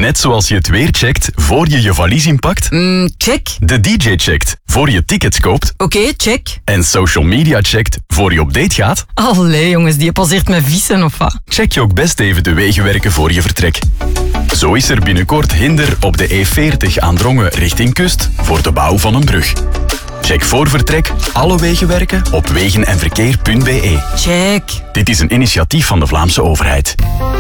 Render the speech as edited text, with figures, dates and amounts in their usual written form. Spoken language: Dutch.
Net zoals je het weer checkt voor je je valies inpakt. Check. De DJ checkt voor je tickets koopt. Oké, check. En social media checkt voor je op date gaat. Allee jongens, die passeert met vissen of wat? Check je ook best even de wegenwerken voor je vertrek. Zo is er binnenkort hinder op de E40 aan Drongen richting kust voor de bouw van een brug. Check voor vertrek alle wegenwerken op wegenenverkeer.be. Check. Dit is een initiatief van de Vlaamse overheid.